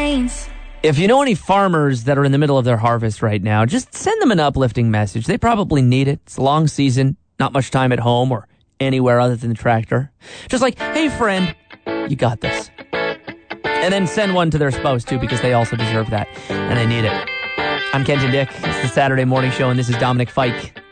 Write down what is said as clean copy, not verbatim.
lanes. If you know any farmers that are in the middle of their harvest right now, just send them an uplifting message. They probably need it. It's a long season, not much time at home or anywhere other than the tractor. Just like, hey friend, you got this. And then send one to their spouse too, because they also deserve that and they need it. I'm Kenton Dick. It's the Saturday Morning Show, and this is Dominic Fike.